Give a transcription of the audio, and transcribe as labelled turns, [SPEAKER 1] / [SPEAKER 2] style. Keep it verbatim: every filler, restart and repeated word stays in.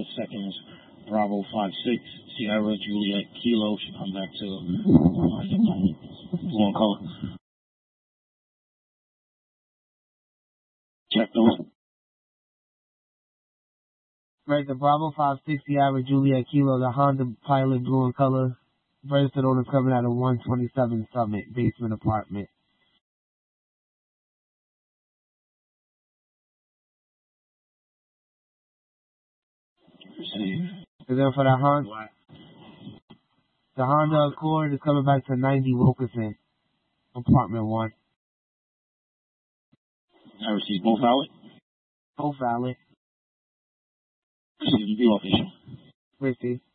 [SPEAKER 1] Second is Bravo five six, Sierra Juliet Kilo. Should come back to uh, blue and color. Check those.
[SPEAKER 2] Right, the Bravo five six Sierra Juliet Kilo, the Honda Pilot blue in color. Registered owner coming out of one twenty-seven Summit, basement apartment. And then for the Honda, the Honda Accord is coming back to ninety Wilkerson, apartment one.
[SPEAKER 1] I received both valid?
[SPEAKER 2] Both valid.
[SPEAKER 1] Received the official.
[SPEAKER 2] Receive.